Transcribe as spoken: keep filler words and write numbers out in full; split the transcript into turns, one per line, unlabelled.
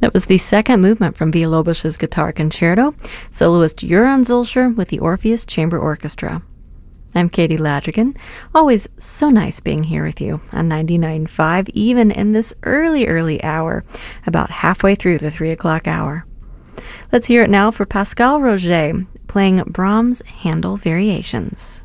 That was the second movement from Wielowbusch's Guitar Concerto, soloist Göran Zulscher with the Orpheus Chamber Orchestra. I'm Katie Ladrigan. Always so nice being here with you on ninety-nine point five, even in this early, early hour, about halfway through the three o'clock hour. Let's hear it now for Pascal Roget playing Brahms' Handel Variations.